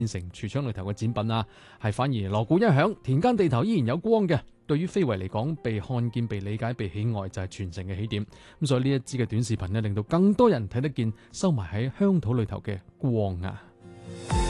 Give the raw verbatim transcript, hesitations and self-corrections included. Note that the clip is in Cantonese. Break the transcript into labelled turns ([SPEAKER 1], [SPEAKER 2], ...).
[SPEAKER 1] 成櫥窗裏頭嘅展品啊，係反而鑼鼓一響，田間地頭依然有光嘅。對於非遺嚟講，被看見、被理解、被喜愛就係傳承嘅起點。咁所以呢一支嘅短視頻呢，令到更多人睇得見收埋喺鄉土裏頭嘅光啊！